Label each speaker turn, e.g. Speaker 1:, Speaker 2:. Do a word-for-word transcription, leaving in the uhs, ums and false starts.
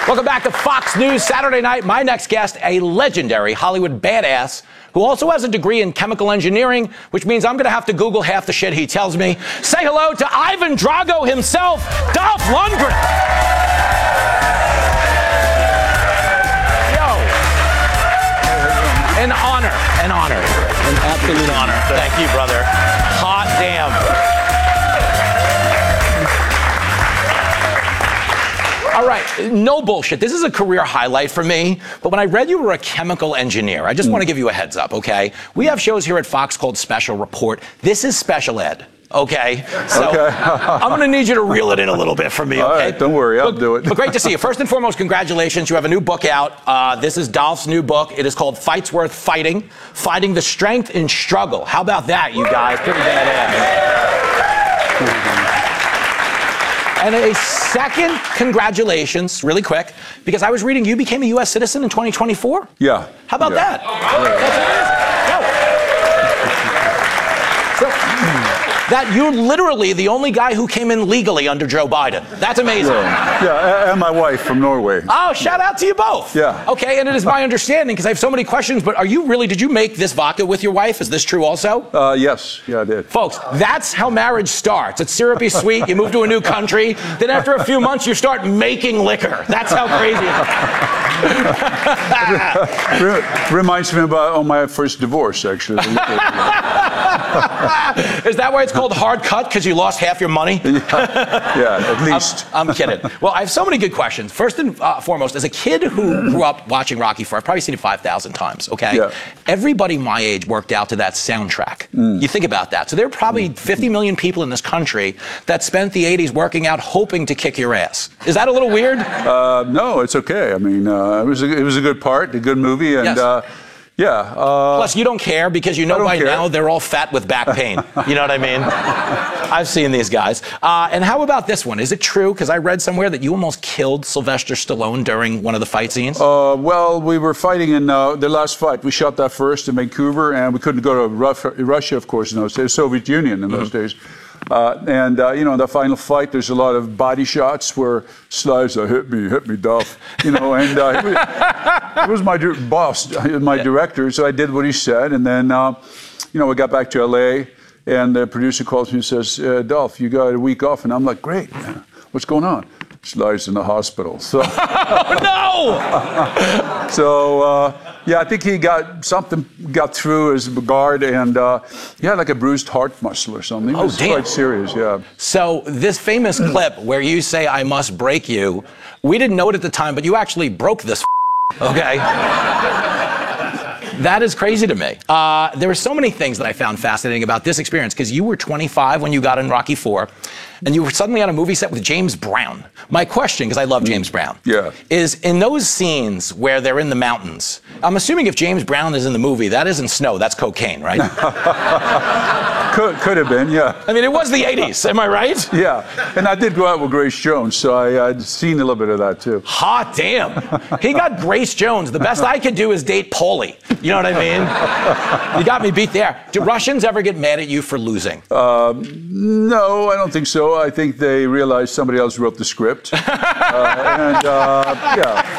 Speaker 1: Welcome back to Fox News Saturday Night. My next guest, a legendary Hollywood badass who also has a degree in chemical engineering, which means I'm going to have to Google half the shit he tells me. Say hello to Ivan Drago himself, Dolph Lundgren. Yo. An honor, an honor, an absolute honor. Thank you, brother. Hot damn. All right, no bullshit. This is a career highlight for me, but when I read you were a chemical engineer, I just mm. want to give you a heads up, okay? We have shows here at Fox called Special Report. This is special ed, okay? So
Speaker 2: okay.
Speaker 1: I'm going to need you to reel it in a little bit for me, okay?
Speaker 2: All right, don't worry, I'll
Speaker 1: but,
Speaker 2: do it.
Speaker 1: But great to see you. First and foremost, congratulations. You have a new book out. Uh, this is Dolph's new book. It is called Fights Worth Fighting, Fighting the Strength in Struggle. How about that, you guys? Pretty badass. And a second congratulations, really quick, because I was reading you became a U S citizen in twenty twenty-four?
Speaker 2: Yeah.
Speaker 1: How about
Speaker 2: yeah.
Speaker 1: that? Yeah. So, that you're literally the only guy who came in legally under Joe Biden. That's amazing.
Speaker 2: Yeah, yeah, and my wife from Norway.
Speaker 1: Oh, shout out to you both.
Speaker 2: Yeah.
Speaker 1: Okay, and it is my understanding, because I have so many questions, but are you really, did you make this vodka with your wife? Is this true also?
Speaker 2: Uh, yes, yeah, I did.
Speaker 1: Folks, that's how marriage starts. It's syrupy sweet, you move to a new country, then after a few months you start making liquor. That's how crazy
Speaker 2: it is. Reminds me about on my first divorce, actually.
Speaker 1: Is that why it's called hard cut, because you lost half your money?
Speaker 2: Yeah, yeah, at least.
Speaker 1: I'm, I'm kidding. Well, I have so many good questions. First and uh, foremost, as a kid who grew up watching Rocky four, I've probably seen it five thousand times, okay?
Speaker 2: Yeah.
Speaker 1: Everybody my age worked out to that soundtrack. Mm. You think about that. So there are probably fifty million people in this country that spent the eighties working out hoping to kick your ass. Is that a little weird?
Speaker 2: Uh, no, it's okay. I mean, uh, it was a, it was a good part, a good movie, and
Speaker 1: yes.
Speaker 2: uh, yeah. Uh,
Speaker 1: Plus, you don't care because you know by
Speaker 2: care.
Speaker 1: now they're all fat with back pain. You know what I mean? I've seen these guys. Uh, and how about this one? Is it true? Because I read somewhere that you almost killed Sylvester Stallone during one of the fight scenes.
Speaker 2: Uh, well, we were fighting in uh, the last fight. We shot that first in Vancouver, and we couldn't go to Russia, of course, in those days, Soviet Union in those mm-hmm. days. Uh, and, uh, you know, in the final fight, there's a lot of body shots where Slides uh, hit me, hit me, Dolph, you know, and uh, he, was, he was my di- boss, my yeah. director, so I did what he said. And then, uh, you know, we got back to L A, and the producer calls me and says, uh, Dolph, you got a week off. And I'm like, great, man. What's going on? Slides in the hospital. So,
Speaker 1: oh, no!
Speaker 2: so, uh, yeah, I think he got something got through his guard, and uh, he had like a bruised heart muscle or something. It
Speaker 1: oh,
Speaker 2: was
Speaker 1: damn.
Speaker 2: quite serious, yeah.
Speaker 1: So this famous clip where you say, I must break you, we didn't know it at the time, but you actually broke this okay? That is crazy to me. Uh, there were so many things that I found fascinating about this experience, because you were twenty-five when you got in Rocky four, and you were suddenly on a movie set with James Brown. My question, because I love James Brown,
Speaker 2: yeah.
Speaker 1: is in those scenes where they're in the mountains, I'm assuming if James Brown is in the movie, that isn't snow, that's cocaine, right?
Speaker 2: could, could have been, yeah.
Speaker 1: I mean, it was the eighties, am I right?
Speaker 2: Yeah, and I did go out with Grace Jones, so I, I'd seen a little bit of that, too.
Speaker 1: Hot damn. He got Grace Jones. The best I could do is date Paulie. You know what I mean? You got me beat there. Do Russians ever get mad at you for losing?
Speaker 2: Um, no, I don't think so. I think they realized somebody else wrote the script. uh, and, uh, yeah.